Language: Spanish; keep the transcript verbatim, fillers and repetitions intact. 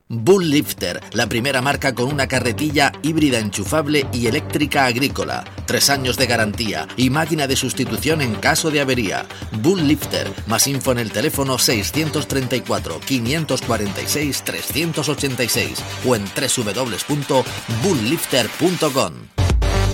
Bull Lifter, la primera marca con una carretilla híbrida enchufable y eléctrica agrícola. Tres años de garantía y máquina de sustitución en caso de avería. Bull Lifter. Más info en el teléfono seiscientos treinta y cuatro, quinientos cuarenta y seis, trescientos ochenta y seis o en doble u doble u doble u punto bull lifter punto com.